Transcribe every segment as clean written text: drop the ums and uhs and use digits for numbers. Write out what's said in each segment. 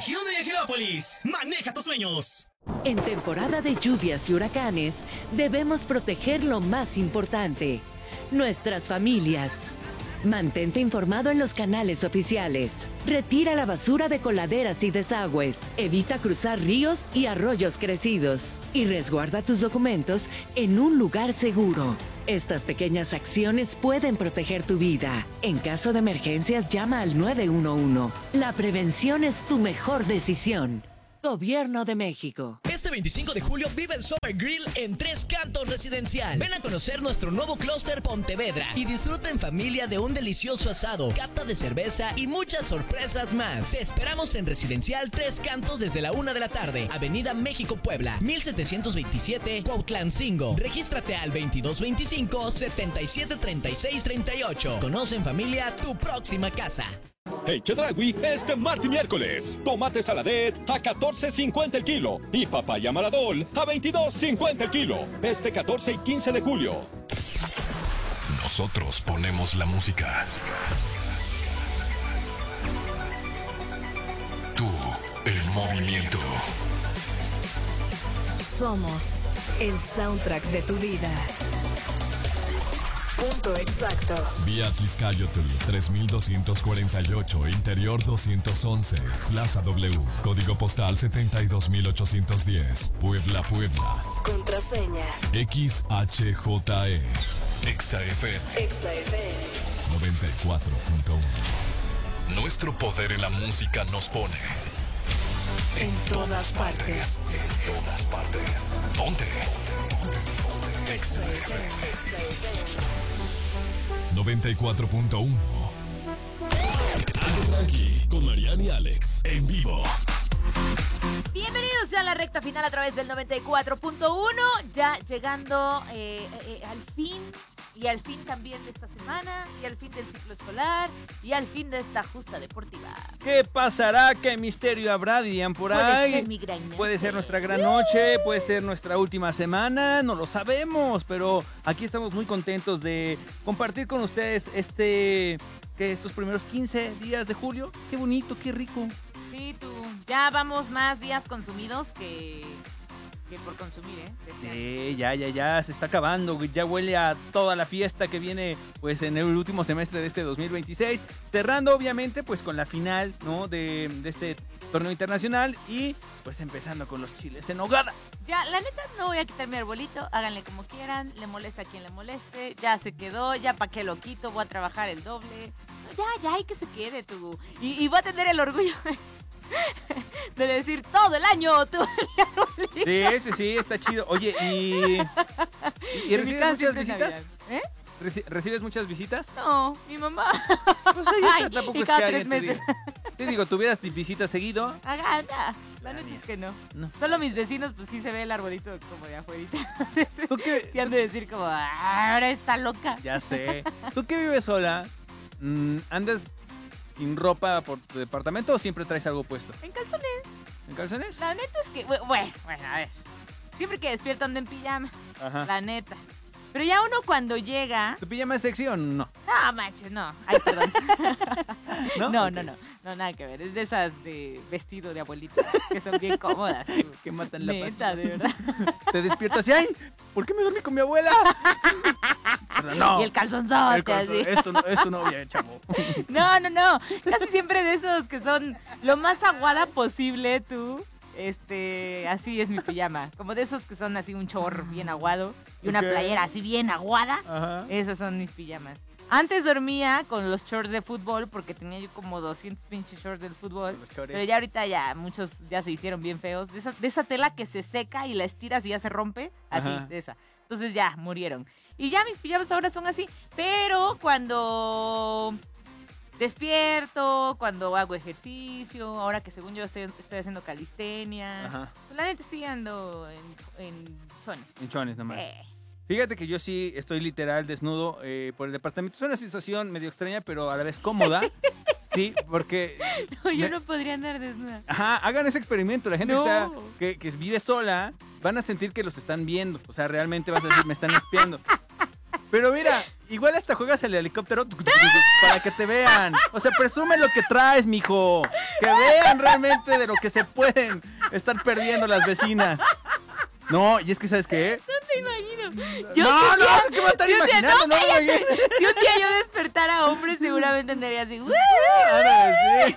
Hyundai Angelópolis. Maneja tus sueños. En temporada de lluvias y huracanes, debemos proteger lo más importante, nuestras familias. Mantente informado en los canales oficiales. Retira la basura de coladeras y desagües. Evita cruzar ríos y arroyos crecidos. Y resguarda tus documentos en un lugar seguro. Estas pequeñas acciones pueden proteger tu vida. En caso de emergencias, llama al 911. La prevención es tu mejor decisión. Gobierno de México. Este 25 de julio vive el Summer Grill en Tres Cantos Residencial. Ven a conocer nuestro nuevo clúster Pontevedra y disfruta en familia de un delicioso asado, cata de cerveza y muchas sorpresas más. Te esperamos en Residencial Tres Cantos desde la 1 de la tarde, Avenida México Puebla, 1727, Cuautlancingo. Regístrate al 2225-773638. Conoce en familia tu próxima casa. En Chedraui, este martes y miércoles, tomate saladet a $14.50 el kilo y papaya maradol a $22.50 el kilo. Este 14 y 15 de julio. Nosotros ponemos la música. Tú, el movimiento. Somos el soundtrack de tu vida. Punto exacto. Vía Tliscayotl 3248, Interior 211, Plaza W, Código Postal 72810, Puebla, Puebla. Contraseña XHJE. XFM. XFM 94.1. Nuestro poder en la música nos pone en todas partes. En todas partes. Ponte. XFM 94.1. Ando tranqui con Mariana y Alex en vivo. Bienvenidos ya a la recta final a través del 94.1. Ya llegando al fin. Y al fin también de esta semana, y al fin del ciclo escolar, y al fin de esta justa deportiva. ¿Qué pasará? ¿Qué misterio habrá? Dirían por Puede ahí. ser mi gran noche. Puede ser nuestra gran noche, puede ser nuestra última semana, no lo sabemos, pero aquí estamos muy contentos de compartir con ustedes estos primeros 15 días de julio. Qué bonito, qué rico. Sí, tú. Ya vamos más días consumidos que por consumir, Sí, ya, se está acabando, ya huele a toda la fiesta que viene, pues, en el último semestre de este 2026, cerrando, obviamente, pues, con la final, ¿no?, de este torneo internacional y, pues, empezando con los chiles en nogada. Ya, la neta, no voy a quitar mi arbolito, háganle como quieran, le molesta a quien le moleste, ya se quedó, ya pa' qué lo quito, voy a trabajar el doble, ya, hay que se quede, tú, y voy a tener el orgullo de decir todo el año tú. Sí, está chido. Oye, ¿y recibes muchas visitas? ¿Recibes muchas visitas? No, mi mamá. Pues oye, tampoco es que cada alguien 3 meses. Te digo, ¿tuvieras visitas seguido? La neta es que no. Solo mis vecinos, pues sí se ve el arbolito como de afuerita. ¿Tú qué? Sí han de decir como, ahora está loca. Ya sé. ¿Tú que vives sola? ¿Andas sin ropa por tu departamento o siempre traes algo puesto? En calzones. ¿En calzones? La neta es que, bueno, a ver. Siempre que despierto ando en pijama. Ajá. La neta. Pero ya uno cuando llega... ¿Tu pijama es sexy o no? No, manches, no. Ay, perdón. ¿No? No, Okay. no, nada que ver. Es de esas de vestido de abuelita que son bien cómodas. Que matan la neta, pasión. de verdad. Te despiertas y ¡ay! ¿Por qué me dormí con mi abuela? No. Y el calzonzote, así. Esto no, ya, chavo. No. Casi siempre de esos que son lo más aguada posible, tú. Así es mi pijama. Como de esos que son así un short bien aguado y una playera así bien aguada. Ajá. Esas son mis pijamas. Antes dormía con los shorts de fútbol porque tenía yo como 200 pinches shorts del fútbol. Pero ya ahorita ya muchos ya se hicieron bien feos. De esa tela que se seca y la estiras y ya se rompe. Así, Ajá. de esa. Entonces ya murieron. Y ya mis pijamas ahora son así. Pero cuando despierto, cuando hago ejercicio, ahora que según yo estoy haciendo calistenia. Ajá. Pues la neta sí ando en chones. En chones nomás. Sí. Fíjate que yo sí estoy literal desnudo por el departamento. Es una sensación medio extraña, pero a la vez cómoda. Sí, porque... No, yo no podría andar desnuda. Ajá, hagan ese experimento. La gente No. que vive sola van a sentir que los están viendo. O sea, realmente vas a decir, me están espiando. Pero mira, Igual hasta juegas el helicóptero para que te vean. O sea, presume lo que traes, mijo. Que vean realmente de lo que se pueden estar perdiendo las vecinas. No, y es que, ¿sabes qué? No te imagino. ¿qué va a estar imaginando? No me imagino. Si un día yo despertara hombre, seguramente andaría así. Sí.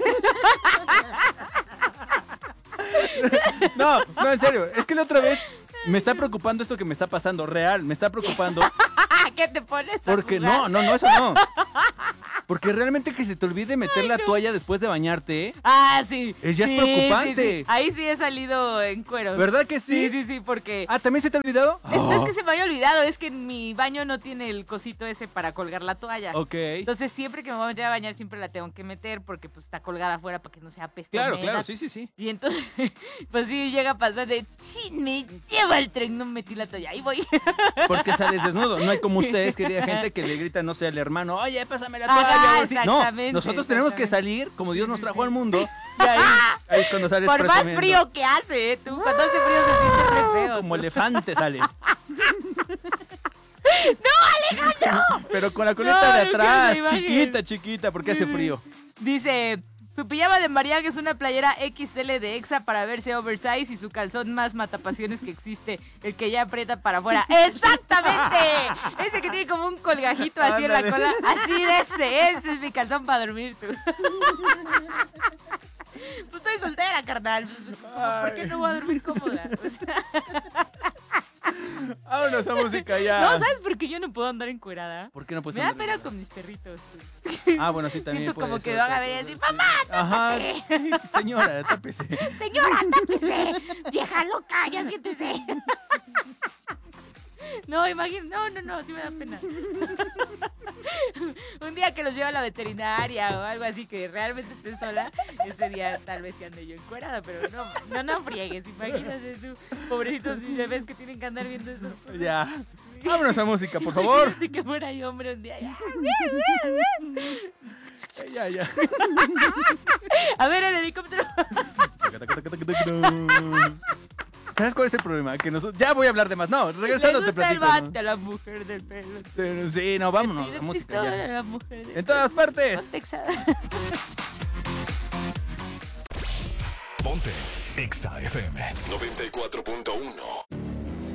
No, en serio. Es que la otra vez me está preocupando esto que me está pasando. Real, me está preocupando. ¿Qué te pones? Porque no, eso no. Porque realmente que se te olvide meter la toalla después de bañarte. Ah, sí. Ya es preocupante. Sí. Ahí sí he salido en cueros. ¿Verdad que sí? Sí, porque... Ah, ¿también se te ha olvidado? No es que se me haya olvidado, es que mi baño no tiene el cosito ese para colgar la toalla. Ok. Entonces siempre que me voy a meter a bañar siempre la tengo que meter porque pues está colgada afuera para que no sea pestada. Claro, sí. Y entonces, pues sí llega a pasar de, me lleva el tren, no metí la toalla, ahí voy. Porque sales desnudo. No hay como ustedes, querida gente, que le gritan, no sé, al hermano, oye, pásame la Ajá, toalla. No, exactamente, nosotros tenemos que salir como Dios nos trajo al mundo. Y ahí es cuando sales Por más presumiendo. frío que hace, tú, cuando hace frío se siente re feo. Como elefante sales. ¡No, Alejandro! Pero con la coleta de No, atrás, no quiero esa chiquita, porque hace frío. Dice, su pijama de Mariaga es una playera XL de Exa para verse oversize y su calzón más matapasiones que existe, el que ya aprieta para afuera. ¡Exactamente! Ese que tiene como un colgajito así en la cola. Así de ese es mi calzón para dormir, tú. Pues estoy soltera, carnal. ¿Por qué no voy a dormir cómoda? O sea... Vámonos a música ya. No, ¿sabes por qué yo no puedo andar encuerada? ¿Por qué no puedes Me da andar? pena con mis perritos. Ah, bueno, sí, también Siento puede como ser. que van a ver y decir, ¡mamá, Ajá, tápate! señora, tápese. ¡Señora, tápese! ¡Vieja loca, ya siéntese! No, imagínate, no, sí me da pena. Un día que los llevo a la veterinaria o algo así, que realmente esté sola, ese día tal vez sí ande yo encuerada, pero no friegues, imagínate tú, pobrecitos, si ves que tienen que andar viendo eso. Ya. Vámonos a música, por favor. Imagínate que fuera yo hombre un día. Ya. A ver, el helicóptero. ¿Sabes cuál es el problema? Que nosotros... Ya voy a hablar de más. No, regresando te platico. El bate a la mujer del pelo. Sí, no, vámonos a música ya. La mujer del En todas partes. Ponte Exa FM 94.1.